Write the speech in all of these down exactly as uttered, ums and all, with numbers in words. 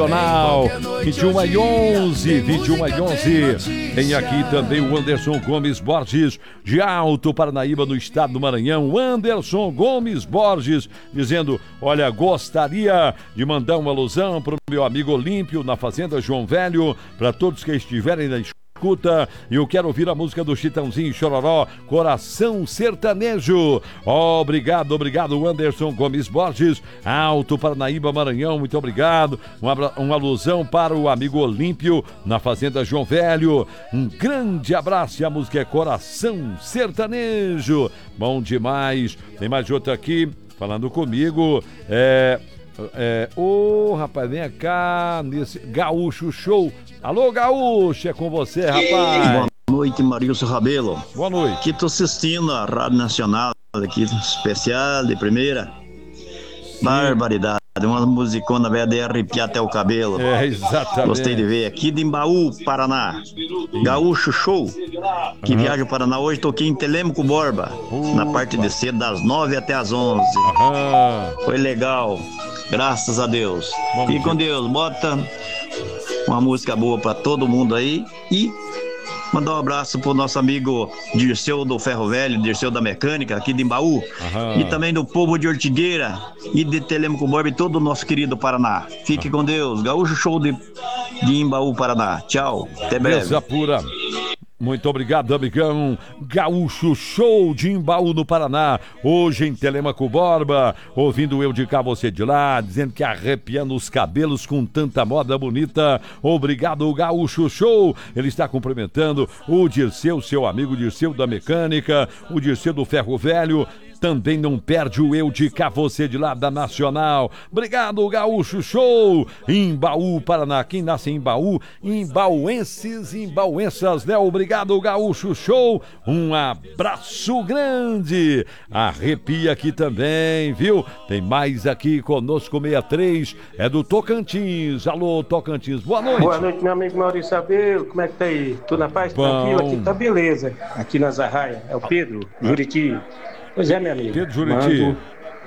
vinte e uma e onze, vinte e uma e onze. Tem aqui também o Anderson Gomes Borges, de Alto Paranaíba, no estado do Maranhão. Anderson Gomes Borges, dizendo: olha, gostaria de mandar uma alusão para o meu amigo Olímpio, na Fazenda João Velho, para todos que estiverem na escuta. E eu quero ouvir a música do Chitãozinho Chororó, Coração Sertanejo. Obrigado, obrigado, Anderson Gomes Borges, Alto Paranaíba, Maranhão, muito obrigado. Uma, uma alusão para o amigo Olímpio, na Fazenda João Velho. Um grande abraço, e a música é Coração Sertanejo. Bom demais. Tem mais outro aqui falando comigo. É... É, ô oh, rapaz, vem cá nesse Gaúcho Show. Alô, Gaúcho, é com você, rapaz. Boa noite, Marilson Rabelo. Boa noite. Aqui tô assistindo a Rádio Nacional, aqui especial, de primeira. Sim. Barbaridade, uma musicona velha de arrepiar até o cabelo. É, exatamente. Gostei de ver, aqui de Embaú, Paraná. Sim. Gaúcho Show, que uhum. viaja ao Paraná hoje. Toquei em Telêmaco Borba, uh, na parte de cedo, das nove até as onze. Uhum. Foi legal. Graças a Deus. Fique com Deus. Bota uma música boa pra todo mundo aí. E mandar um abraço pro nosso amigo Dirceu do Ferro Velho, Dirceu da Mecânica, aqui de Embaú. Aham. E também do povo de Ortigueira e de Telêmaco Borba e todo o nosso querido Paraná. Fique ah. com Deus. Gaúcho Show de, de Embaú, Paraná. Tchau. Até breve. Beleza pura. Muito obrigado, amigão. Gaúcho Show de Embaú, no Paraná. Hoje em Telêmaco Borba, ouvindo eu de cá, você de lá, dizendo que arrepiando os cabelos com tanta moda bonita. Obrigado, Gaúcho Show. Ele está cumprimentando o Dirceu, seu amigo Dirceu da Mecânica, o Dirceu do Ferro Velho. Também não perde o eu de cá, você de lá da Nacional. Obrigado, Gaúcho Show. Embaú, Paraná. Quem nasce em Embaú, embauenses e embauensas, né? Obrigado, Gaúcho Show. Um abraço grande. Arrepia aqui também, viu? Tem mais aqui conosco, sessenta e três. É do Tocantins. Alô, Tocantins. Boa noite. Boa noite, meu amigo Maurício Abelo. Como é que tá aí? Tudo na paz? Bom. Tranquilo? Aqui tá beleza. Aqui na Zarraia. É o Pedro, Juriti. Pois é, meu amigo. Pedro Juriti. Mando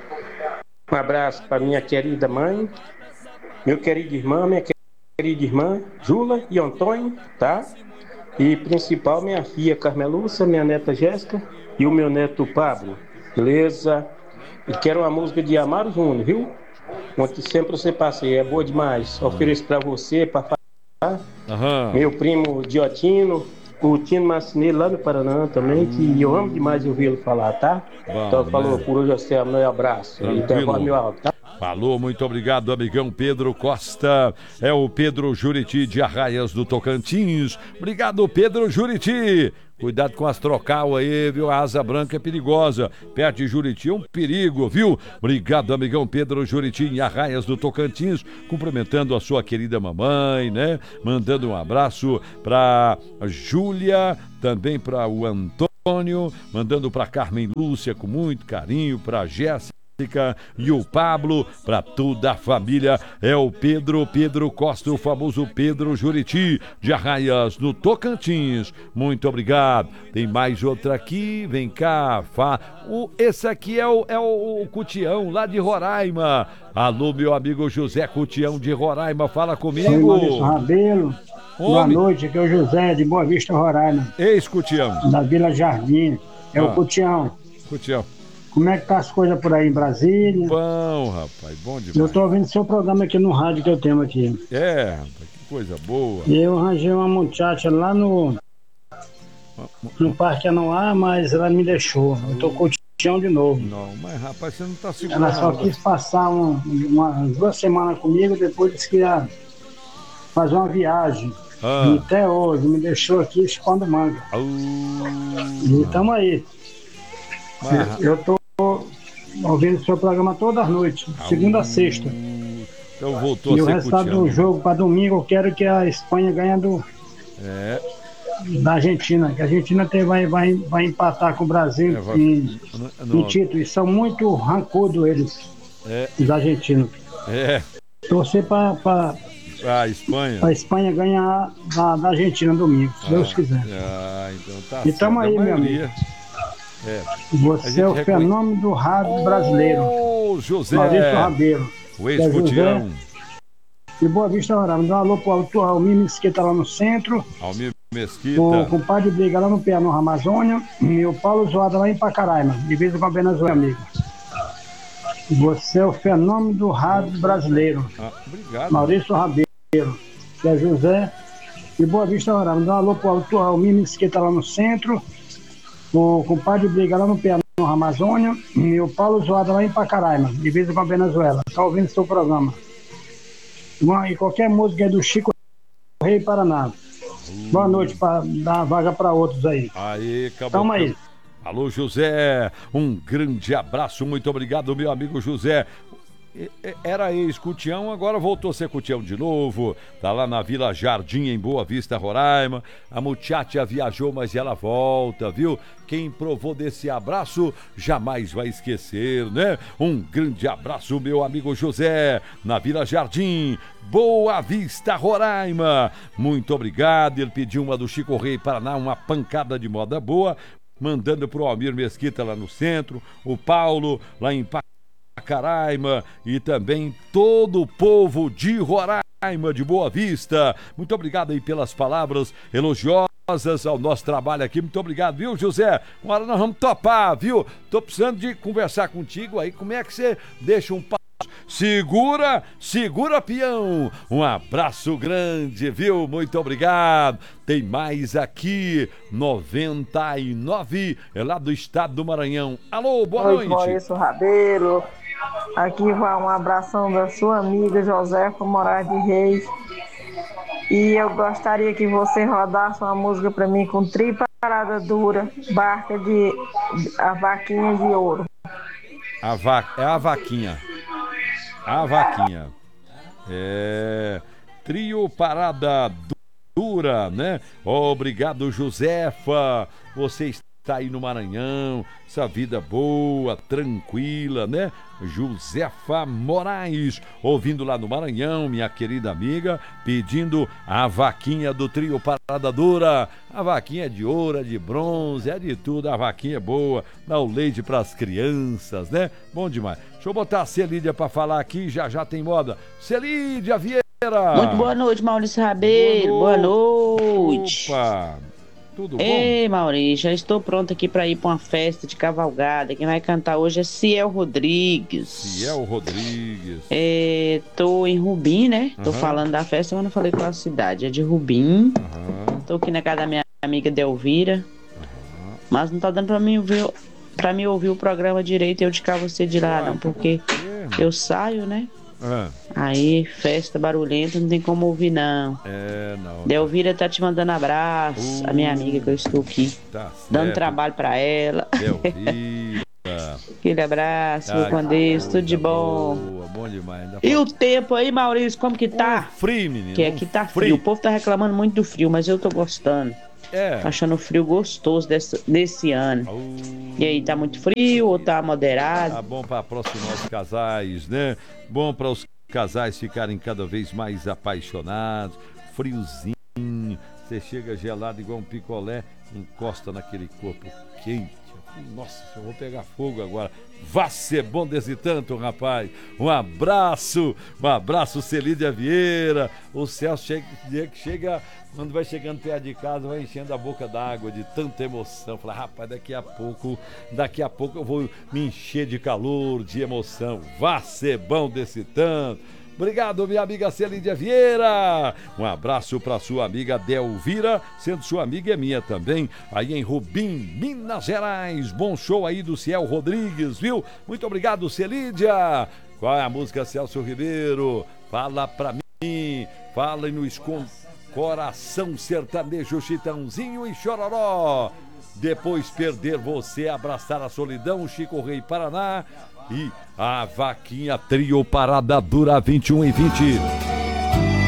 um abraço para minha querida mãe, meu querido irmão, minha querida irmã, Jula e Antônio, tá? E principal minha filha Carmelúcia, minha neta Jéssica e o meu neto Pablo, beleza? E quero uma música de Amaro Júnior, viu? Uma que sempre você passei, é boa demais. Ofereço para você, para falar. Uhum. Meu primo Diotino, o Tino Marcineiro lá no Paraná também, que eu amo demais ouvi-lo falar, tá? Bom, então falou, né? Por hoje você é meu abraço. Então, meu alto, tá? Falou, muito obrigado, amigão Pedro Costa. É o Pedro Juriti de Arraias do Tocantins. Obrigado, Pedro Juriti. Cuidado com as trocal aí, viu? A asa branca é perigosa. Perto de Juriti é um perigo, viu? Obrigado, amigão Pedro Juriti, em Arraias do Tocantins. Cumprimentando a sua querida mamãe, né? Mandando um abraço pra Júlia, também para o Antônio. Mandando pra Carmen Lúcia com muito carinho, pra Jéssica e o Pablo, para toda a família. É o Pedro, Pedro Costa, o famoso Pedro Juriti, de Arraias, no Tocantins. Muito obrigado. Tem mais outra aqui, vem cá. Fa... O, esse aqui é o, é o Cutião, lá de Roraima. Alô, meu amigo José Cutião, de Roraima, fala comigo. Oi, Rabelo. Boa noite, aqui é o José, de Boa Vista, Roraima. Eis, Cutião. Da Vila Jardim. É ah. o Cutião. Cutião. Como é que tá as coisas por aí em Brasília? Bom, rapaz, bom demais. Eu tô ouvindo seu programa aqui no rádio que eu tenho aqui. É, rapaz, que coisa boa. E eu arranjei uma muchacha lá no no Parque Anoá, mas ela me deixou. Eu tô com o Tião de novo. Não, mas rapaz, você não tá segurando. Ela só quis passar um, uma, duas semanas comigo, depois disse que ia fazer uma viagem. Ah. E até hoje me deixou aqui chupando manga. Uh. E tamo aí. Mas... Eu tô ouvindo o seu programa todas as noites, segunda a sexta. Então voltou e a o ser resultado Cutião. Do jogo para domingo, eu quero que a Espanha ganhe do, é. da Argentina. Que a Argentina tem, vai, vai, vai empatar com o Brasil é, vai... em, em título. E são muito rancudos eles, é. Os argentinos. É. Torcer para a Espanha. A Espanha ganhar da, da Argentina domingo, se ah, Deus quiser. Ah, então tá. E tamo aí, meu amigo. É. Você é o reconhe... fenômeno do rádio oh, brasileiro. José. Maurício Rabelo. O ex-Cutião. de Boa Vista, Roraima. Dá um alô pro Alto Almir Mesquita lá no centro. Almir Mesquita. O compadre Briga lá no Piano Amazônia. E o Paulo Zoada lá em Pacaraima, divisa com a Venezuela, amigo. Você é o fenômeno do rádio brasileiro. Ah, obrigado. Maurício Rabeiro, que é José de Boa Vista, Roraima. Dá um alô pro Alto Almir Mesquita lá no centro. O compadre Briga lá no Piano Amazônia. E o Paulo Zoada lá em Pacaraima, divisa com a Venezuela. Tá ouvindo seu programa. E qualquer música é do Chico Rei Paraná. Uh. Boa noite, para dar vaga para outros aí. Aí, acabou. Tamo aí. Alô, José, um grande abraço, muito obrigado, meu amigo José. Era ex-Cutião, agora voltou a ser Cutião de novo. Tá lá na Vila Jardim, em Boa Vista, Roraima. A muchacha viajou, mas ela volta, viu? Quem provou desse abraço jamais vai esquecer, né? Um grande abraço, meu amigo José, na Vila Jardim, Boa Vista, Roraima. Muito obrigado. Ele pediu uma do Chico Rei Paraná, uma pancada de moda boa, mandando pro Almir Mesquita lá no centro, o Paulo lá em Pacaraima e também todo o povo de Roraima, de Boa Vista. Muito obrigado aí pelas palavras elogiosas ao nosso trabalho aqui. Muito obrigado, viu, José? Uma hora nós vamos topar, viu? Tô precisando de conversar contigo aí. Como é que você deixa um passo? Segura, segura, peão. Um abraço grande, viu? Muito obrigado. Tem mais aqui, noventa e nove, é lá do estado do Maranhão. Alô, boa Oi, noite. Maurício Rabeiro. Aqui vai um abração da sua amiga Josefa Moraes de Reis. E eu gostaria que você rodasse uma música para mim com Tripa Parada Dura, Barca de a Vaquinha de Ouro. A vaca, é a vaquinha. A vaquinha. É. Trio Parada Dura, né? Obrigado, Josefa. Você está aí no Maranhão, essa vida boa, tranquila, né? Josefa Moraes, ouvindo lá no Maranhão, minha querida amiga, pedindo a vaquinha do Trio Parada Dura. A vaquinha é de ouro, é de bronze, é de tudo, a vaquinha é boa, dá o leite para as crianças, né? Bom demais. Deixa eu botar a Celídia para falar aqui, já já tem moda. Celídia Vieira. Muito boa noite, Maurício Rabeiro. Boa noite. Boa noite. Opa. Tudo bom? Ei, Maurício, já estou pronto aqui para ir para uma festa de cavalgada. Quem vai cantar hoje é Ciel Rodrigues. Ciel Rodrigues. É, tô em Rubim, né? Tô uhum. falando da festa, mas não falei qual a cidade. É de Rubim. Uhum. Tô aqui na casa da minha amiga Delvira. Uhum. Mas não tá dando para mim ouvir, pra mim ouvir o programa direito e eu tirar você de lá, não, porque eu saio, né? Ah. Aí, festa barulhenta, não tem como ouvir, não. É, não. Delvira tá te mandando abraço, uh, a minha amiga que eu estou aqui, tá dando trabalho pra ela. Delvira. Aquele abraço, ah, com Deus, tudo de bom. Boa, bom demais. E o tempo aí, Maurício, como que tá? Um frio, menino. Que aqui um tá frio. frio. O povo tá reclamando muito do frio, mas eu tô gostando. É. Tô achando o frio gostoso desse, desse ano. Uh. E aí, tá muito frio ou tá moderado? Tá bom pra aproximar os casais, né? Bom para os casais ficarem cada vez mais apaixonados. Friozinho, você chega gelado igual um picolé, encosta naquele corpo quente. Nossa, eu vou pegar fogo agora. Vá ser bom desse tanto, rapaz. Um abraço, um abraço, Celídia Vieira. O céu chega, chega, quando vai chegando perto de casa, vai enchendo a boca d'água de tanta emoção. Fala, rapaz, daqui a pouco, daqui a pouco eu vou me encher de calor, de emoção. Vá ser bom desse tanto. Obrigado, minha amiga Celídia Vieira. Um abraço para sua amiga Delvira, sendo sua amiga é minha também, aí em Rubim, Minas Gerais. Bom show aí do Ciel Rodrigues, viu? Muito obrigado, Celídia. Qual é a música, Celso Ribeiro? Fala pra mim, fala no escon... Coração Sertanejo, Chitãozinho e Chororó. Depois perder você, abraçar a solidão, Chico Rei Paraná. E a vaquinha Trio Parada Dura vinte e um e vinte.